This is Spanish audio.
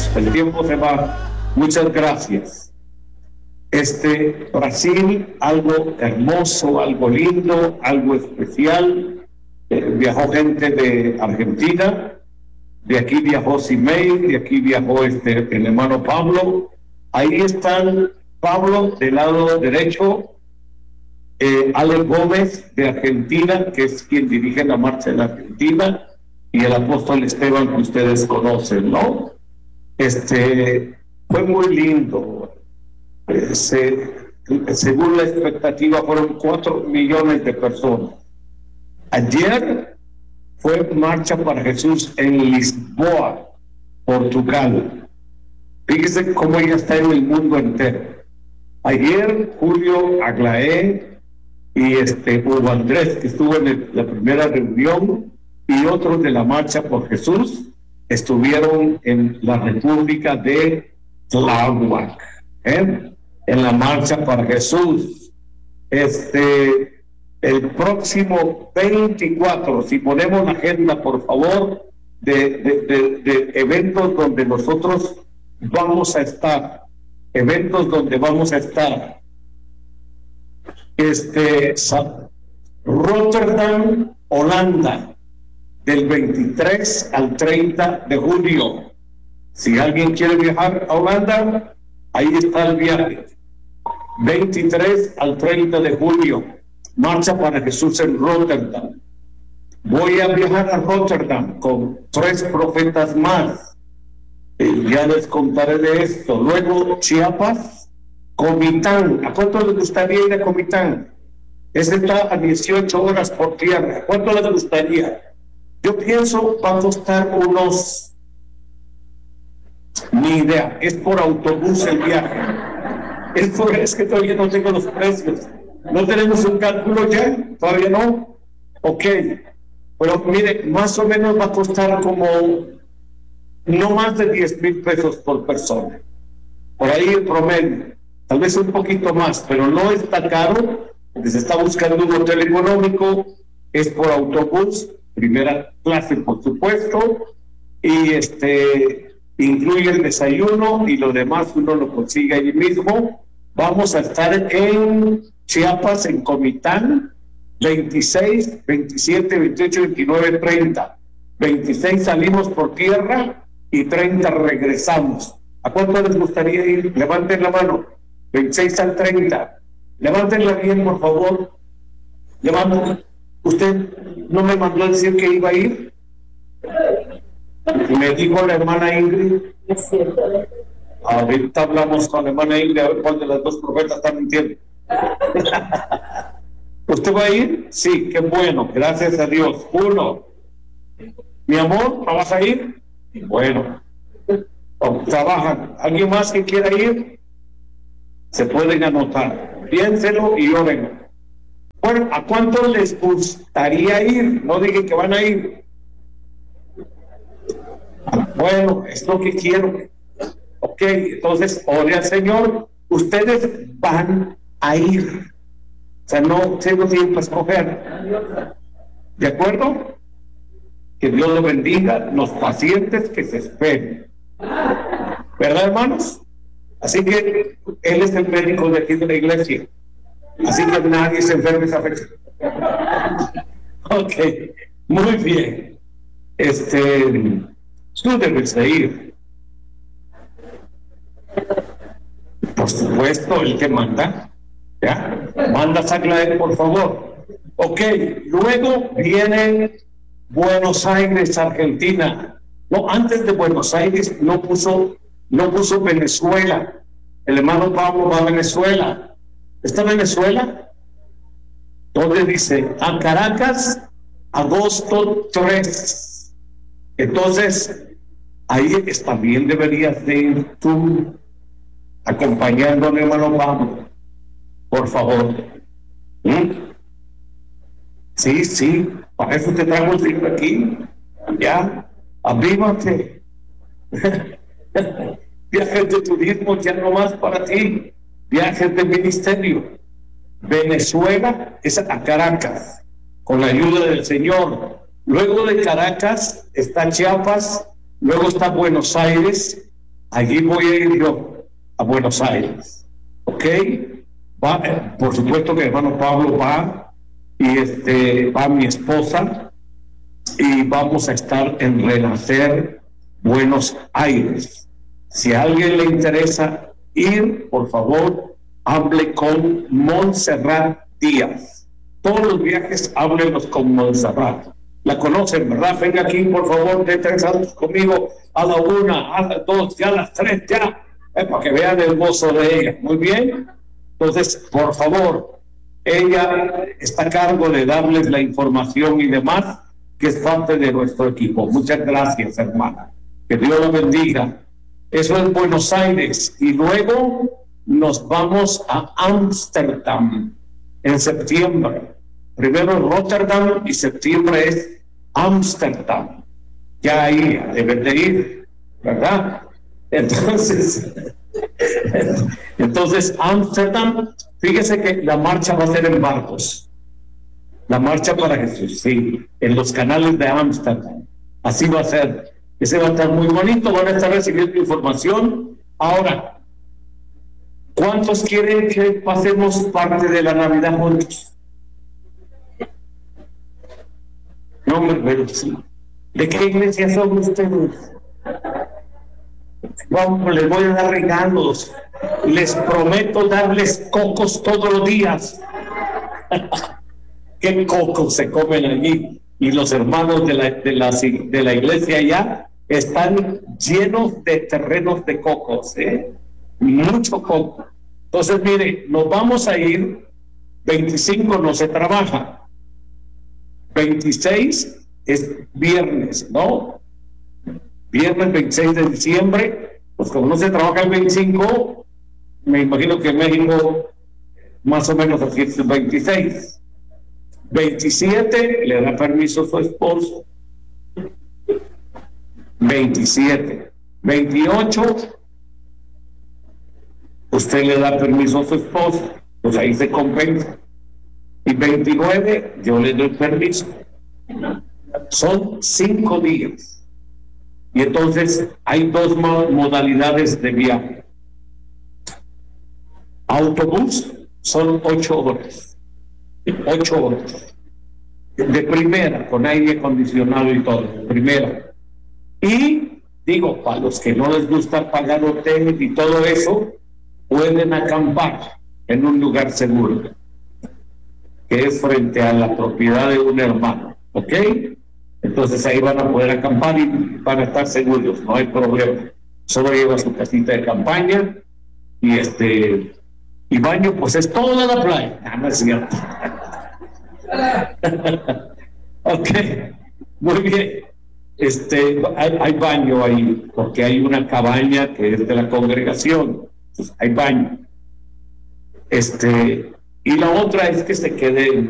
El tiempo se va. Muchas gracias. Brasil, algo hermoso, algo lindo, algo especial. Viajó gente de Argentina, de aquí viajó Simei, de aquí viajó el hermano Pablo. Ahí están Pablo del lado derecho, Alex Gómez de Argentina, que es quien dirige la marcha en Argentina, y el apóstol Esteban, que ustedes conocen, ¿no? Fue muy lindo. Según la expectativa, fueron 4 millones de personas. Ayer fue Marcha para Jesús en Lisboa, Portugal. Fíjese cómo ella está en el mundo entero. Ayer Julio Aglaé y Hugo Andrés, que estuvo en la primera reunión, y otros de la Marcha por Jesús, estuvieron en la República de Tláhuac, en la Marcha para Jesús. El próximo 24, si ponemos la agenda, por favor, de eventos donde nosotros vamos a estar, Rotterdam, Holanda, del 23 al 30 de julio. Si alguien quiere viajar a Holanda, ahí está el viaje. 23 al 30 de julio, Marcha para Jesús en Rotterdam. Voy a viajar a Rotterdam con 3 profetas más. Ya les contaré de esto. Luego Chiapas, Comitán. ¿A cuánto les gustaría ir a Comitán? Ese está a 18 horas por tierra. ¿Cuánto les gustaría? Yo pienso va a costar unos... Ni idea. Es por autobús el viaje. Es que todavía no tengo los precios. ¿No tenemos un cálculo ya? ¿Todavía no? Ok. Pero mire, más o menos va a costar como no más de 10,000 pesos por persona. Por ahí el promedio. Tal vez un poquito más, pero no está caro, porque se está buscando un hotel económico, es por autobús, primera clase por supuesto, y incluye el desayuno y lo demás uno lo consigue allí mismo. Vamos a estar en Chiapas, en Comitán, 26, 27, 28, 29, 30. 26 salimos por tierra y 30 regresamos. ¿A cuánto les gustaría ir? Levanten la mano. 26 al 30. Levántenla bien, por favor. Levanten. ¿Usted no me mandó a decir que iba a ir? Me dijo la hermana Ingrid. Es cierto. Ahorita hablamos con la hermana Ingrid a ver cuál de las dos profetas está mintiendo. ¿Usted va a ir? Sí, qué bueno, gracias a Dios. 1. Mi amor, ¿no vas a ir? Bueno, trabajan. ¿Alguien más que quiera ir? Se pueden anotar. Piénselo y oren. Bueno, ¿a cuántos les gustaría ir? No digan que van a ir. Bueno, es lo que quiero. Ok, entonces, ore al Señor. Ustedes van a ir. O sea, no tienen que escoger. ¿De acuerdo? Que Dios lo bendiga. Los pacientes que se esperen. ¿Verdad, hermanos? Así que Él es el médico de aquí de la iglesia. Así que nadie se enferme esa fecha. Ok, muy bien. Tú debes de ir. Por supuesto, el que manda. ¿Ya? Manda a Aglaé, por favor. Ok, luego viene Buenos Aires, Argentina. No, antes de Buenos Aires no puso Venezuela. El hermano Pablo va a Venezuela. ¿Está Venezuela? ¿Dónde dice? A Caracas, agosto 3. Entonces, ahí también deberías de ir tú acompañando al hermano Pablo. Por favor. Sí, para eso te traigo el libro aquí. Ya, avívate. Viajes de turismo ya no más para ti. Viajes de ministerio. Venezuela es a Caracas, con la ayuda del Señor. Luego de Caracas está Chiapas, luego está Buenos Aires, allí voy a ir yo a Buenos Aires, ¿ok? Por supuesto que el hermano Pablo va, y va mi esposa, y vamos a estar en Renacer Buenos Aires. Si a alguien le interesa ir, por favor, hable con Montserrat Díaz. Todos los viajes, háblenlos con Montserrat. La conocen, ¿verdad? Venga aquí, por favor, de 3 años conmigo, a la 1, a las 2, ya a las 3, ya, para que vean el gozo de ella. Muy bien. Entonces, por favor, ella está a cargo de darles la información y demás, que es parte de nuestro equipo. Muchas gracias, hermana. Que Dios la bendiga. Eso es Buenos Aires. Y luego nos vamos a Ámsterdam en septiembre. Primero Rotterdam y septiembre es Ámsterdam. Ya ahí deben de ir, ¿verdad? Entonces Ámsterdam, fíjese que la marcha va a ser en barcos. La marcha para Jesús, sí, en los canales de Ámsterdam. Así va a ser. Ese va a estar muy bonito, van a estar recibiendo información. Ahora, ¿cuántos quieren que pasemos parte de la Navidad juntos? No, pero sí. ¿De qué iglesia son ustedes? Vamos, les voy a dar regalos. Les prometo darles cocos todos los días. ¿Qué cocos se comen allí? Y los hermanos de la iglesia allá están llenos de terrenos de cocos, mucho coco. Entonces, mire, nos vamos a ir. 25 no se trabaja. 26 es viernes, ¿no? Viernes 26 de diciembre, pues como no se trabaja el 25, me imagino que en México más o menos así es el 26. 27 le da permiso a su esposo. 27. 28 usted le da permiso a su esposo, pues ahí se compensa. Y 29 yo le doy permiso. Son 5 días. Y entonces hay 2 modalidades de viaje. Autobús son 8 horas. 8 horas. De primera, con aire acondicionado y todo. Primera. Y digo, para los que no les gusta pagar hotel y todo eso, pueden acampar en un lugar seguro, que es frente a la propiedad de un hermano, ¿ok? Entonces ahí van a poder acampar y van a estar seguros, no hay problema. Solo lleva su casita de campaña y baño, pues es toda la playa. No es cierto. Ok, muy bien. Hay baño ahí, porque hay una cabaña que es de la congregación. Entonces, hay baño. Y la otra es que se quede